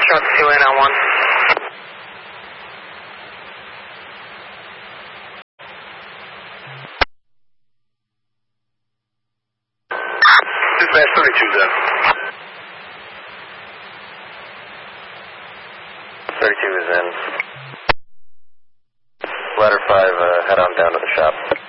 Foxtrot 2 1. Dispatch 32 then. 32 is in. Ladder 5, head on down to the shop.